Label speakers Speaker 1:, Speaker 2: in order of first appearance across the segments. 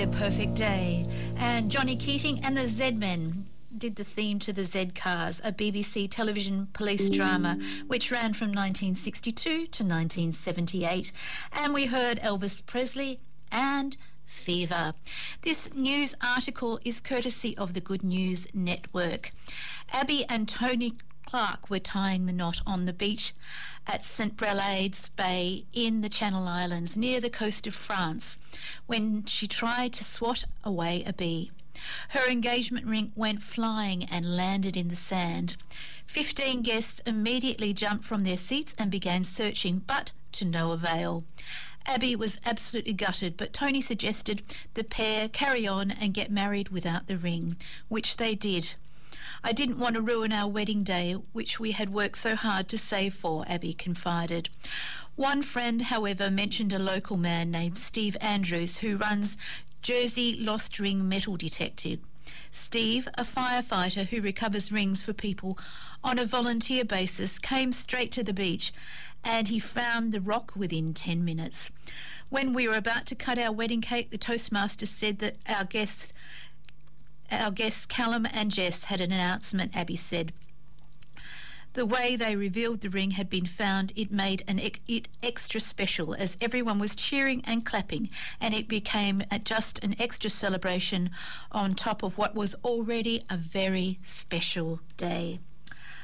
Speaker 1: A Perfect Day. And Johnny Keating and the Z-Men did the theme to the Z-Cars, a BBC television police drama which ran from 1962 to 1978. And we heard Elvis Presley and Fever. This news article is courtesy of the Good News Network. Abby and Tony Clark were tying the knot on the beach at St Brelades Bay in the Channel Islands near the coast of France when she tried to swat away a bee. Her engagement ring went flying and landed in the sand. 15 guests immediately jumped from their seats and began searching, but to no avail. Abby was absolutely gutted, but Tony suggested the pair carry on and get married without the ring, which they did. I didn't want to ruin our wedding day, which we had worked so hard to save for, Abby confided. One friend, however, mentioned a local man named Steve Andrews who runs Jersey Lost Ring Metal Detective. Steve, a firefighter who recovers rings for people on a volunteer basis, came straight to the beach and he found the rock within 10 minutes. When we were about to cut our wedding cake, the Toastmaster said that our guests Callum and Jess had an announcement, Abby said. The way they revealed the ring had been found, it made it extra special as everyone was cheering and clapping, and it became just an extra celebration on top of what was already a very special day.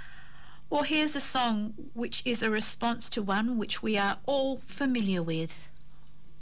Speaker 1: Well, here's a song which is a response to one which we are all familiar with.